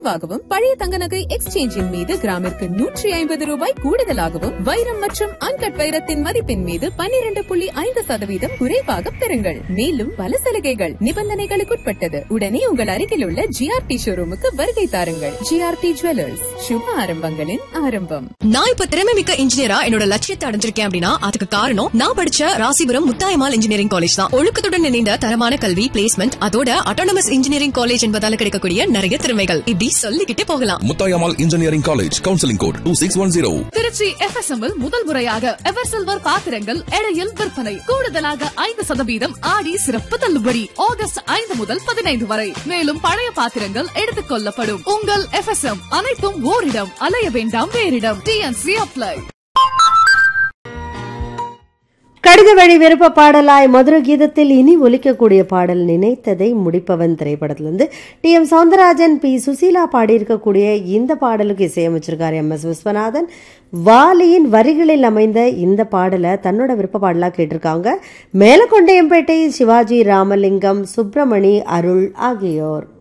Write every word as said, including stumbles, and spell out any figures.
வாகவும் பழைய தங்க நகை எக்ஸ்சேஞ்சின் மீது கிராமிற்கு நூற்றி ஐம்பது ரூபாய் கூடுதலாகவும் வைரம் மற்றும் அன்கட் வைரத்தின் மதிப்பின் மீது பன்னிரண்டு புள்ளி ஐந்து சதவீதம் குறைவாக பெறுங்கள். மேலும் பல சலுகைகள் நிபந்தனைகளுக்குட்பட்டது. உடனே உங்கள் அருகில் உள்ள ஜிஆர்டி ஷோரூமுக்கு வருகை தாருங்கள். ஜிஆர்டி ஜுவல்லர்ஸ், சுப ஆரம்பங்களின் ஆரம்பம். நான் இப்ப திறமை மிக்க இன்ஜினியரா என்னோட லட்சியத்தை அடைஞ்சிருக்கேன் அப்படின்னா அதுக்கு காரணம் நான் படிச்ச ராசிபுரம் முத்தாயம்மாள் இன்ஜினியரிங் காலேஜ் தான். ஒழுக்கத்துடன் இணைந்த தரமான கல்வி, பிளேஸ்மெண்ட், அதோட அட்டானமஸ் இன்ஜினியரிங் காலேஜ் என்பதால கிடைக்கக்கூடிய நிறைய திறமைகள் இப்படி சொல்லிக்கிட்டே போகலாம். Muthayammal engineering college, counselling code two six one zero. Trichy FSM முதல் முறையாக எவர் சில்வர் பாத்திரங்கள் எடையில் விற்பனை. கூடுதலாக ஐந்து சதவீதம் ஆடி சிறப்பு தள்ளுபடி ஆகஸ்ட் ஐந்து முதல் பதினைந்து வரை. மேலும் பழைய பாத்திரங்கள் எடுத்துக் கொள்ளப்படும். உங்கள் எஃப்எஸ்எம் அனைத்தும் ஓரிடம், அலைய வேண்டாம் வேறிடம். DNC apply. கடித வழி விருப்ப பாடலாய் மதுர கீதத்தில் இனி ஒலிக்கக்கூடிய பாடல் நினைத்ததை முடிப்பவன் திரைப்படத்திலிருந்து D M Soundararajan, B Susheela பாடியிருக்கக்கூடிய இந்த பாடலுக்கு இசையமைச்சிருக்காரு எம் எஸ் விஸ்வநாதன். வாலியின் வரிகளில் அமைந்த இந்த பாடலை தன்னோட விருப்ப பாடலா கேட்டிருக்காங்க மேலக்கொண்டையம்பேட்டை சிவாஜி ராமலிங்கம், சுப்பிரமணி, அருள் ஆகியோர்.